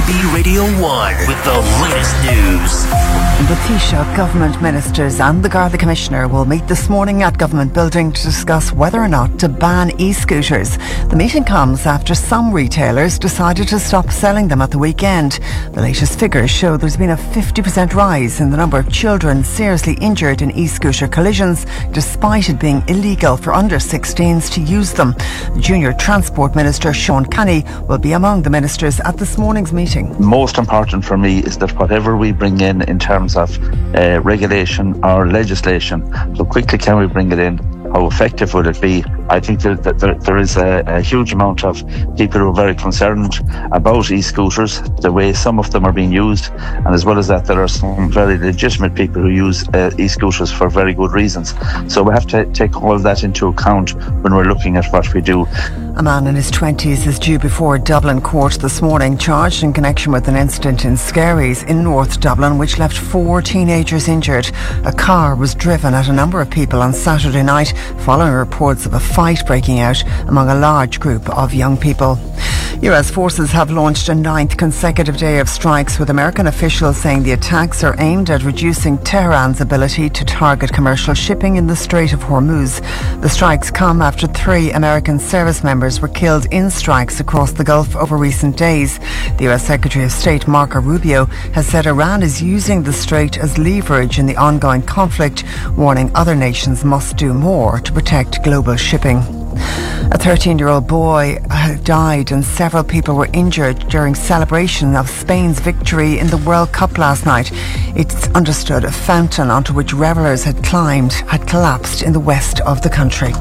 DAB Radio 1 with the latest news. The Taoiseach, government ministers and the Garda Commissioner will meet this morning at Government Building to discuss whether or not to ban e-scooters. The meeting comes after some retailers decided to stop selling them at the weekend. The latest figures show there's been a 50% rise in the number of children seriously injured in e-scooter collisions, despite it being illegal for under 16s to use them. Junior Transport Minister Sean Kenny will be among the ministers at this morning's meeting. Most important for me is that whatever we bring in terms of regulation or legislation, how quickly can we bring it in? How effective would it be? I think that there is a huge amount of people who are very concerned about e-scooters, the way some of them are being used, and as well as that, there are some very legitimate people who use e-scooters for very good reasons. So we have to take all of that into account when we're looking at what we do. A man in his 20s is due before Dublin court this morning, charged in connection with an incident in Skerries in North Dublin which left 4 teenagers injured. A car was driven at a number of people on Saturday night following reports of a fight breaking out among a large group of young people. US forces have launched a 9th consecutive day of strikes, with American officials saying the attacks are aimed at reducing Tehran's ability to target commercial shipping in the Strait of Hormuz. The strikes come after 3 American service members were killed in strikes across the Gulf over recent days. The US Secretary of State Marco Rubio has said Iran is using the strait as leverage in the ongoing conflict, warning other nations must do more to protect global shipping. A 13-year-old boy died and several people were injured during celebration of Spain's victory in the World Cup last night. It's understood a fountain onto which revellers had climbed had collapsed in the west of the country.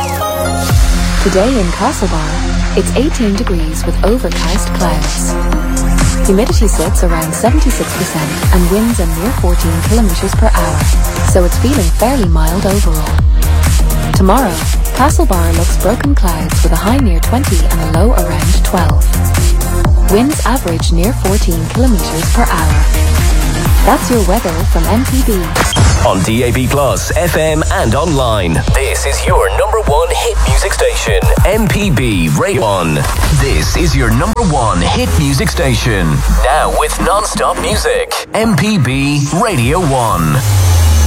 Today in Castlebar, it's 18 degrees with overcast clouds. Humidity sits around 76% and winds are near 14 kilometres per hour, so it's feeling fairly mild overall. Tomorrow, Castlebar looks broken clouds with a high near 20 and a low around 12. Winds average near 14 kilometres per hour. That's your weather from MPB. On DAB+, FM and online. This is your number 1 hit music station, MPB Radio 1. This is your number 1 hit music station. Now with non-stop music, MPB Radio 1.